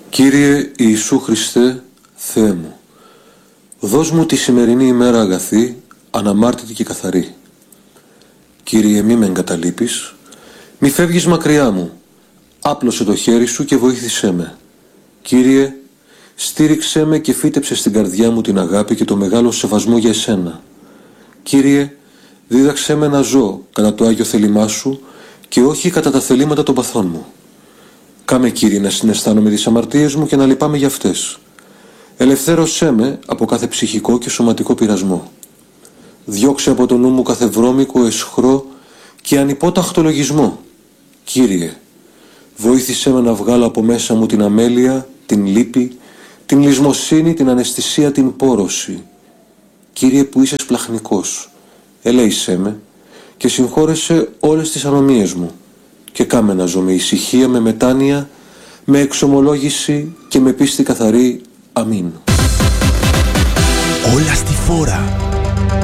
Κύριε Ιησού Χριστέ, Θεέ μου, δώσ' μου τη σημερινή ημέρα αγαθή, αναμάρτητη και καθαρή. Κύριε, μη με εγκαταλείπεις, μη φεύγεις μακριά μου, άπλωσε το χέρι σου και βοήθησέ με. Κύριε, στήριξέ με και φύτεψε στην καρδιά μου την αγάπη και το μεγάλο σεβασμό για εσένα. Κύριε, δίδαξέ με να ζω κατά το Άγιο θέλημά σου και όχι κατά τα θελήματα των παθών μου. Κάμε, Κύριε, να συναισθάνομαι τις αμαρτίες μου και να λυπάμαι για αυτές. Ελευθέρωσέ με από κάθε ψυχικό και σωματικό πειρασμό. Διώξε από το νου μου κάθε βρώμικο, αισχρό και ανυπόταχτο λογισμό. Κύριε, βοήθησέ με να βγάλω από μέσα μου την αμέλεια, την λύπη, την λησμοσύνη, την αναισθησία, την πόρωση. Κύριε που είσαι σπλαχνικός, ελέησέ με και συγχώρεσέ όλες τις ανομίες μου και κάμε να ζω με ησυχία, με μετάνοια, με εξομολόγηση και με πίστη καθαρή. Αμήν. Όλα στη φόρα.